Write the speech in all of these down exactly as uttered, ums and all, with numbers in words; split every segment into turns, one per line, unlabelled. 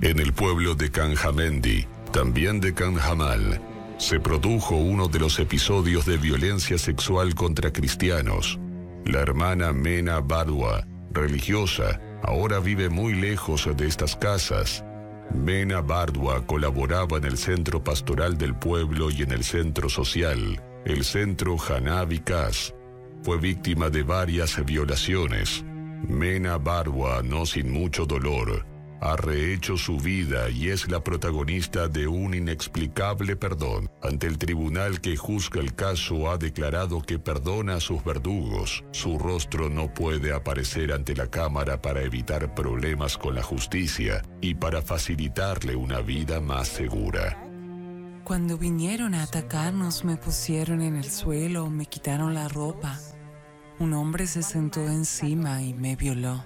En el pueblo de Kanjamendi, también de Kanjamal, se produjo uno de los episodios de violencia sexual contra cristianos. La hermana Mena Bardwa, religiosa, ahora vive muy lejos de estas casas. Mena Bardwa colaboraba en el centro pastoral del pueblo y en el centro social, el centro Haná Vikas. Fue víctima de varias violaciones. Mena Bardwa, no sin mucho dolor, ha rehecho su vida y es la protagonista de un inexplicable perdón. Ante el tribunal que juzga el caso, ha declarado que perdona a sus verdugos. Su rostro no puede aparecer ante la cámara para evitar problemas con la justicia y para facilitarle una vida más segura.
Cuando vinieron a atacarnos, me pusieron en el suelo, me quitaron la ropa. Un hombre se sentó encima y me violó.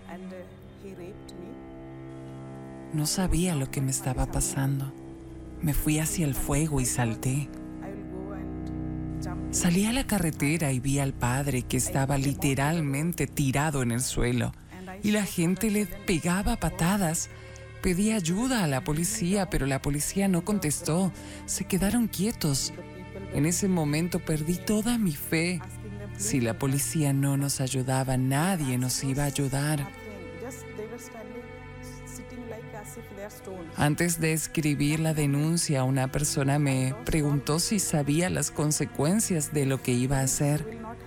No sabía lo que me estaba pasando. Me fui hacia el fuego y salté. Salí a la carretera y vi al padre que estaba literalmente tirado en el suelo y la gente le pegaba patadas. Pedí ayuda a la policía, pero la policía no contestó. Se quedaron quietos. En ese momento perdí toda mi fe. Si la policía no nos ayudaba, nadie nos iba a ayudar. Antes de escribir la denuncia, una persona me preguntó si sabía las consecuencias de lo que iba a hacer.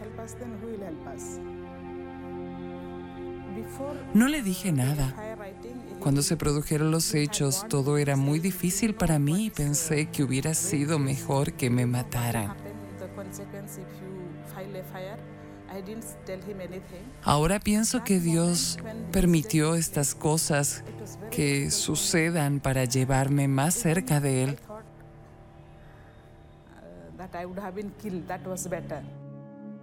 No le dije nada. Cuando se produjeron los hechos, todo era muy difícil para mí y pensé que hubiera sido mejor que me mataran. Ahora pienso que Dios permitió estas cosas que sucedan para llevarme más cerca de Él.